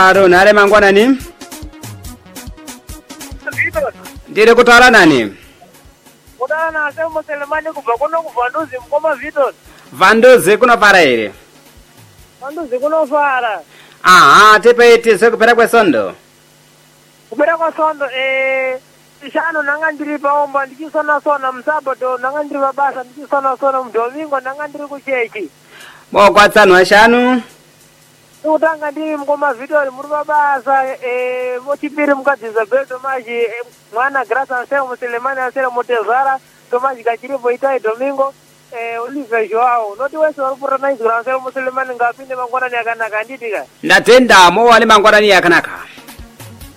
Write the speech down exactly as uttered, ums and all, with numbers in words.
Aro nare mangwana ni? Ndire kutala nani? Kutala na sema Selemani kubva kuno kuvanduzi mkoma Vitor. Vanduzi kuno para ere. Vanduzi kuno fara. Ah, tepe tise kupera kwa sondo. Kupera kwa sondo eh ishano nanga ndiri paomba ndikisona sona msabato nanga ndiri mabasa ndikisona sona mdomingo nanga ndiri kuchechi. Mo kwatsano ashanu. Utanga ndiri mkoma Vitor muri mabasa eh mochipiri mukadzisa beto maji eh, mwana Grasa Semo Selemani asera Motezara tomaji kachiripo itai Domingo eh Oliver Joao noti wese warupura na Grasa Semo Selemani ngapinde mangwana ni akanaka nditika. Ndatenda mo wale mangwana ni akanaka.